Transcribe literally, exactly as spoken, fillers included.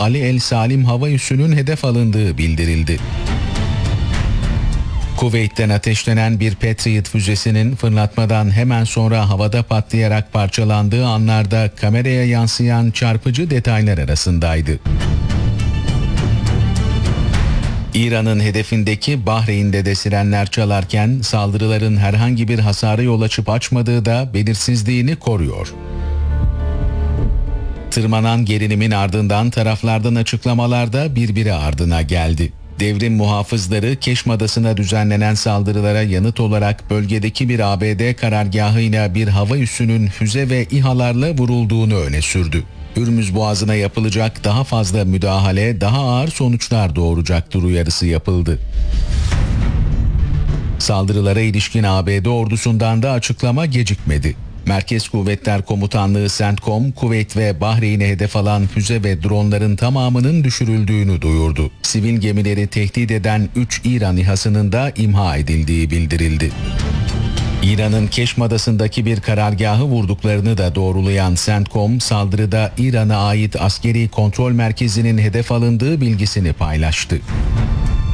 Ali El Salim hava üssünün hedef alındığı bildirildi. Kuveyt'ten ateşlenen bir Patriot füzesinin fırlatmadan hemen sonra havada patlayarak parçalandığı anlarda kameraya yansıyan çarpıcı detaylar arasındaydı. İran'ın hedefindeki Bahreyn'de de sirenler çalarken saldırıların herhangi bir hasara yol açıp açmadığı da belirsizliğini koruyor. Tırmanan gerilimin ardından taraflardan açıklamalar da birbiri ardına geldi. Devrim muhafızları Keşm Adası'na düzenlenen saldırılara yanıt olarak bölgedeki bir A B D karargahıyla bir hava üssünün füze ve İHA'larla vurulduğunu öne sürdü. Hürmüz Boğazı'na yapılacak daha fazla müdahale daha ağır sonuçlar doğuracaktır uyarısı yapıldı. Saldırılara ilişkin A B D ordusundan da açıklama gecikmedi. Merkez Kuvvetler Komutanlığı CENTCOM, Kuveyt ve Bahreyn'e hedef alan füze ve dronların tamamının düşürüldüğünü duyurdu. Sivil gemileri tehdit eden üç İran İHA'sının da imha edildiği bildirildi. İran'ın Keşm Adası'ndaki bir karargahı vurduklarını da doğrulayan CENTCOM, saldırıda İran'a ait askeri kontrol merkezinin hedef alındığı bilgisini paylaştı.